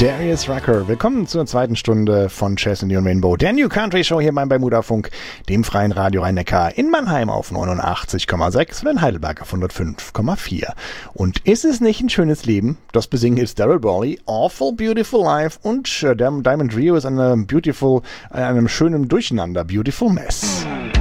Darius Rucker, willkommen zur zweiten Stunde von Jazz in the Rainbow, der New Country Show hier beim Bermuda-Funk, dem freien Radio Rhein-Neckar in Mannheim auf 89,6 und in Heidelberg auf 105,4. Und ist es nicht ein schönes Leben? Das besingen ist Daryl Brawley, Awful Beautiful Life, und Diamond Rio ist einem schönen Durcheinander, Beautiful Mess.